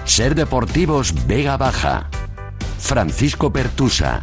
Ser Deportivos Vega Baja. Francisco Pertusa.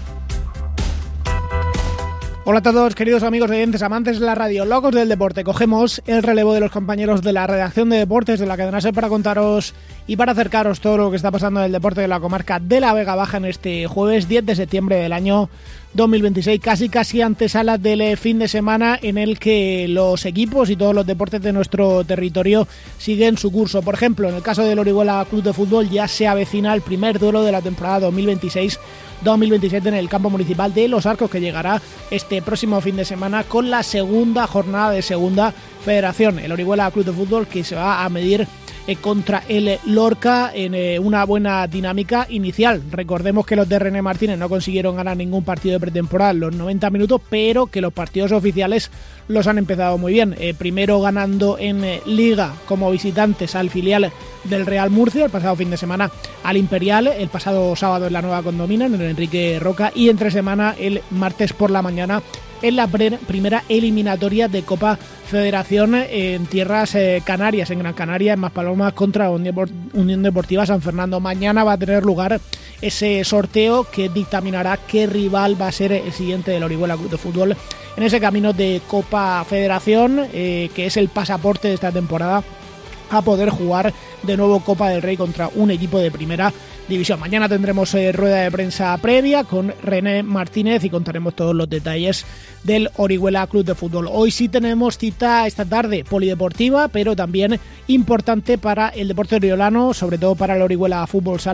Hola a todos, queridos amigos oyentes, amantes de la radio, locos del deporte. Cogemos el relevo de los compañeros de la redacción de deportes de la cadena SER para contaros y para acercaros todo lo que está pasando en el deporte de la comarca de la Vega Baja en este jueves 10 de septiembre del año 2026, casi antesala del fin de semana en el que los equipos y todos los deportes de nuestro territorio siguen su curso. Por ejemplo, en el caso del Orihuela Club de Fútbol ya se avecina el primer duelo de la temporada 2026-2027 en el campo municipal de Los Arcos, que llegará este próximo fin de semana con la segunda jornada de Segunda Federación. El Orihuela Club de Fútbol que se va a medir contra el Lorca en una buena dinámica inicial. Recordemos que los de René Martínez no consiguieron ganar ningún partido de pretemporada en los 90 minutos, pero que los partidos oficiales los han empezado muy bien. Primero ganando en Liga como visitantes al filial del Real Murcia el pasado fin de semana, al Imperial el pasado sábado en la Nueva Condomina, en el Enrique Roca, y entre semana el martes por la mañana en la primera eliminatoria de Copa Federación en tierras canarias, en Gran Canaria, en Maspalomas, contra Unión Deportiva San Fernando. Mañana va a tener lugar ese sorteo que dictaminará qué rival va a ser el siguiente del Orihuela Club de Fútbol en ese camino de Copa Federación, que es el pasaporte de esta temporada a poder jugar de nuevo Copa del Rey contra un equipo de primera división. Mañana tendremos rueda de prensa previa con René Martínez y contaremos todos los detalles del Orihuela Club de Fútbol. Hoy sí tenemos cita esta tarde polideportiva, pero también importante para el deporte oriolano, sobre todo para el Orihuela Fútbol Sala.